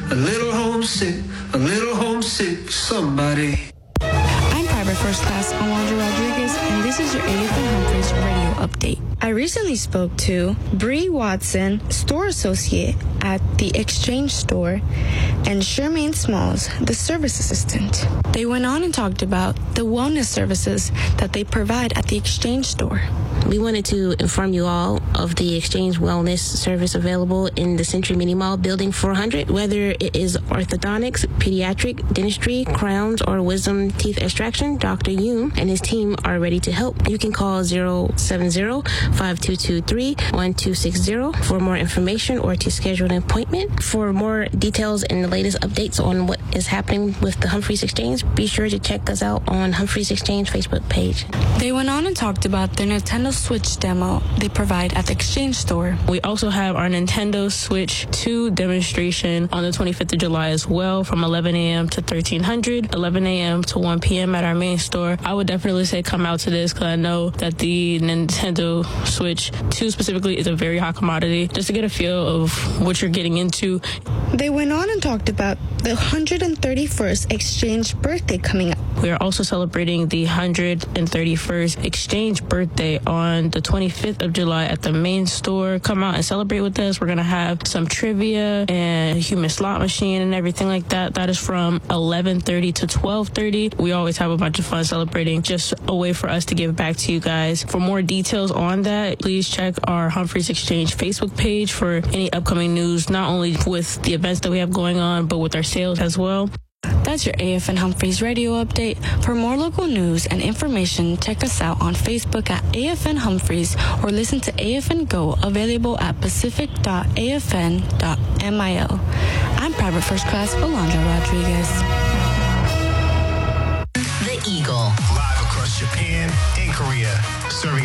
a little homesick, a little homesick, somebody. I'm Private First Class Alondra Rodriguez, and this is your AFN Humphreys radio update. I recently spoke to Bree Watson, store associate at the Exchange store, and Charmaine Smalls, the service assistant. They went on and talked about the wellness services that they provide at the Exchange store. We wanted to inform you all of the Exchange Wellness service available in the Century Mini Mall Building 400, whether it is orthodontics, pediatric, dentistry, crowns, or wisdom teeth extraction. Dr. Yoon and his team are ready to help. You can call 070-5223-1260 for more information or to schedule an appointment. For more details and the latest updates on what is happening with the Humphreys Exchange, be sure to check us out on Humphreys Exchange Facebook page. They went on and talked about the Nintendo Switch demo they provide at the Exchange store. We also have our Nintendo Switch 2 demonstration on the 25th of July as well, from 11 a.m. to 1300, 11 a.m. to 1 p.m. at our main store. I would definitely say come out to this because I know that the Nintendo Switch 2 specifically is a very hot commodity, just to get a feel of what you're getting into. They went on and talked about the 131st Exchange birthday coming up. We are also celebrating the 131st Exchange birthday on the 25th of July at the main store. Come out and celebrate with us. We're going to have some trivia and human slot machine and everything like that. That is from 11:30 to 12:30. We always have a bunch of fun celebrating, just a way for us to give back to you guys. For more details on that, please check our Humphreys Exchange Facebook page for any upcoming news, not only with the events that we have going on, but with our sales as well. That's your AFN Humphreys radio update. For more local news and information, check us out on Facebook at AFN Humphreys or listen to AFN Go, available at pacific.afn.mil. I'm Private First Class Alondra Rodriguez. The Eagle. Live across Japan and Korea. Serving